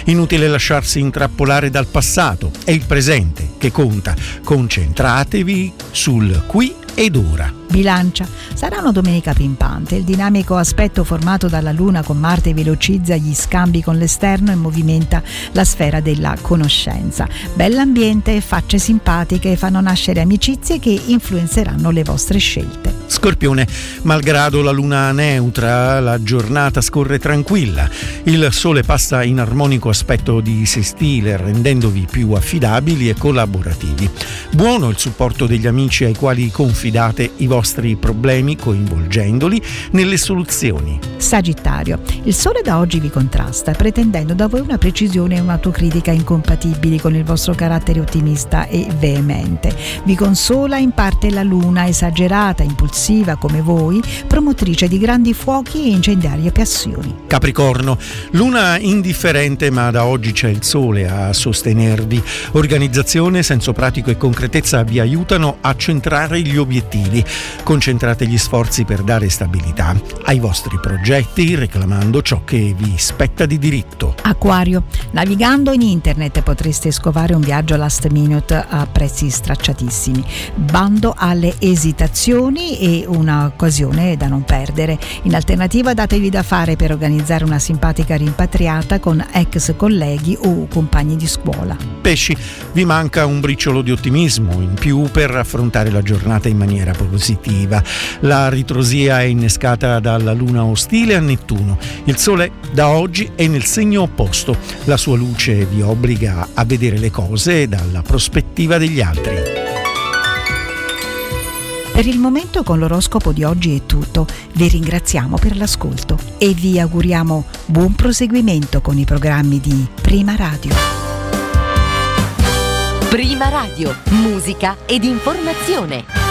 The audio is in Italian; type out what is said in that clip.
Inutile lasciarsi intrappolare dal passato, è il presente che conta. Concentratevi sul qui ed ora. Bilancia. Sarà una domenica pimpante. Il dinamico aspetto formato dalla Luna con Marte velocizza gli scambi con l'esterno e movimenta la sfera della conoscenza. Bell'ambiente, facce simpatiche fanno nascere amicizie che influenzeranno le vostre scelte. Scorpione, malgrado la luna neutra, la giornata scorre tranquilla. Il sole passa in armonico aspetto di sestile, rendendovi più affidabili e collaborativi. Buono il supporto degli amici ai quali confidate i vostri problemi, coinvolgendoli nelle soluzioni. Sagittario. Il sole da oggi vi contrasta, pretendendo da voi una precisione e un'autocritica incompatibili con il vostro carattere ottimista e veemente. Vi consola in parte la luna, esagerata, impulsiva come voi, promotrice di grandi fuochi e incendiarie passioni. Capricorno, luna indifferente, ma da oggi c'è il sole a sostenervi. Organizzazione, senso pratico e concretezza vi aiutano a centrare gli obiettivi. Concentrate gli sforzi per dare stabilità ai vostri progetti, reclamando ciò che vi spetta di diritto. Acquario. Navigando in internet potreste scovare un viaggio last minute a prezzi stracciatissimi. Bando alle esitazioni e un'occasione da non perdere. In alternativa datevi da fare per organizzare una simpatica rimpatriata con ex colleghi o compagni di scuola. Pesci, vi manca un briciolo di ottimismo in più per affrontare la giornata in maniera positiva. La ritrosia è innescata dalla luna ostile a Nettuno. Il sole da oggi è nel segno opposto. La sua luce vi obbliga a vedere le cose dalla prospettiva degli altri. Per il momento con l'oroscopo di oggi è tutto. Vi ringraziamo per l'ascolto e vi auguriamo buon proseguimento con i programmi di Prima Radio. Prima Radio, musica ed informazione.